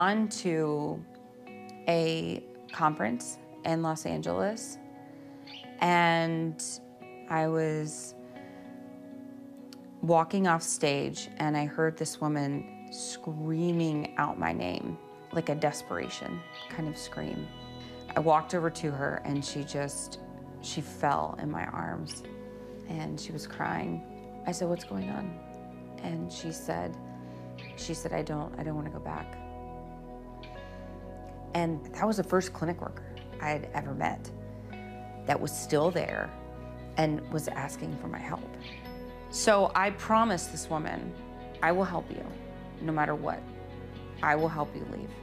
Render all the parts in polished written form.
On to a conference in Los Angeles, and I was walking off stage and I heard this woman screaming out my name, like a desperation kind of scream. I walked over to her and she fell in my arms and she was crying. I said, "What's going on?" And she said, I don't want to go back. And that was the first clinic worker I had ever met that was still there and was asking for my help. So I promised this woman, I will help you no matter what. I will help you leave.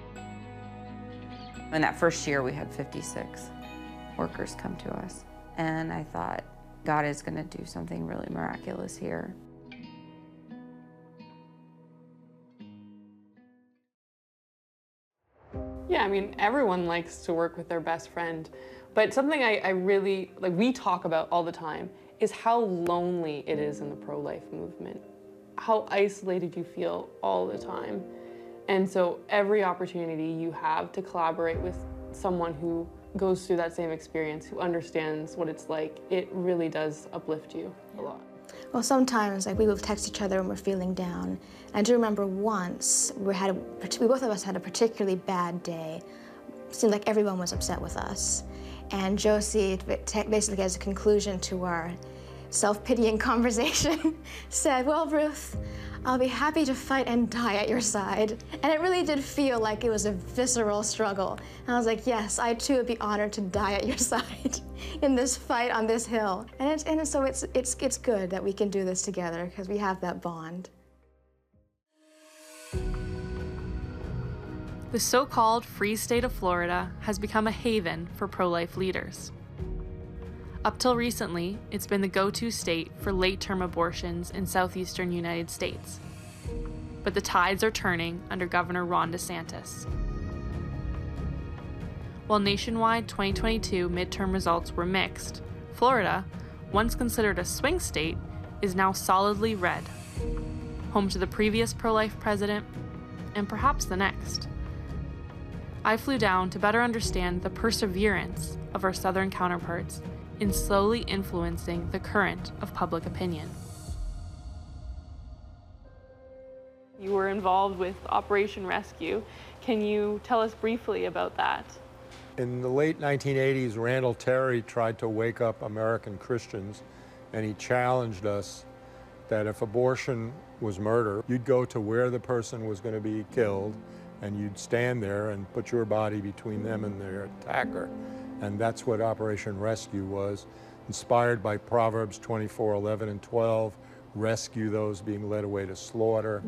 In that first year, we had 56 workers come to us. And I thought, God is gonna do something really miraculous here. Yeah, I mean, everyone likes to work with their best friend, but something I really, we talk about all the time is how lonely it is in the pro-life movement, how isolated you feel all the time. And so every opportunity you have to collaborate with someone who goes through that same experience, who understands what it's like, it really does uplift you a lot. Well, sometimes we will text each other when we're feeling down. I do remember once we both of us had a particularly bad day. It seemed like everyone was upset with us. And Josie, basically as a conclusion to our self-pitying conversation, said, "Well, Ruth, I'll be happy to fight and die at your side." And it really did feel like it was a visceral struggle. And I was like, yes, I too would be honored to die at your side in this fight on this hill. And so it's good that we can do this together because we have that bond. The so-called Free State of Florida has become a haven for pro-life leaders. Up till recently, it's been the go-to state for late-term abortions in southeastern United States. But the tides are turning under Governor Ron DeSantis. While nationwide 2022 midterm results were mixed, Florida, once considered a swing state, is now solidly red, home to the previous pro-life president and perhaps the next. I flew down to better understand the perseverance of our southern counterparts in slowly influencing the current of public opinion. You were involved with Operation Rescue. Can you tell us briefly about that? In the late 1980s, Randall Terry tried to wake up American Christians, and he challenged us that if abortion was murder, you'd go to where the person was going to be killed, and you'd stand there and put your body between them and their attacker. And that's what Operation Rescue was, inspired by Proverbs 24:11 and 12, rescue those being led away to slaughter.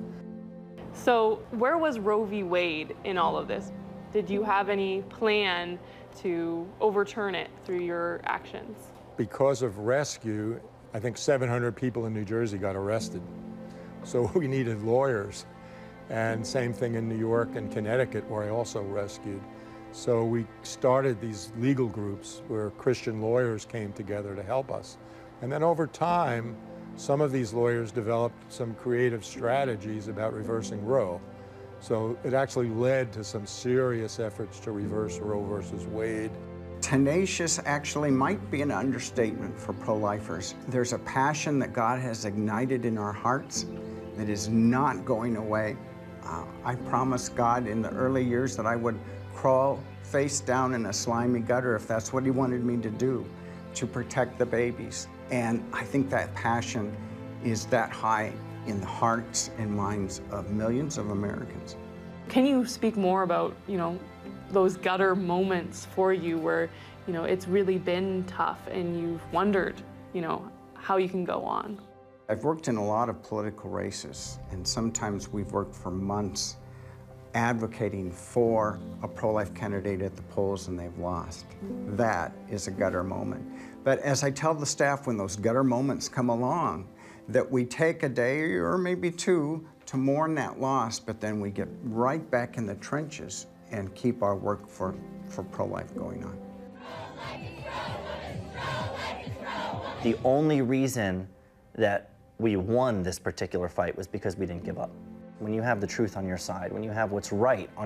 So where was Roe v. Wade in all of this? Did you have any plan to overturn it through your actions? Because of Rescue, I think 700 people in New Jersey got arrested. So we needed lawyers. And same thing in New York and Connecticut, where I also rescued. So we started these legal groups where Christian lawyers came together to help us. And then over time, some of these lawyers developed some creative strategies about reversing Roe. So it actually led to some serious efforts to reverse Roe versus Wade. Tenacious actually might be an understatement for pro-lifers. There's a passion that God has ignited in our hearts that is not going away. I promised God in the early years that I would crawl face down in a slimy gutter if that's what he wanted me to do, to protect the babies. And I think that passion is that high in the hearts and minds of millions of Americans. Can you speak more about, those gutter moments for you where, it's really been tough and you've wondered, how you can go on? I've worked in a lot of political races, and sometimes we've worked for months advocating for a pro-life candidate at the polls and they've lost. That is a gutter moment. But as I tell the staff when those gutter moments come along, that we take a day or maybe two to mourn that loss, but then we get right back in the trenches and keep our work for pro-life going on. The only reason that we won this particular fight was because we didn't give up. When you have the truth on your side, when you have what's right on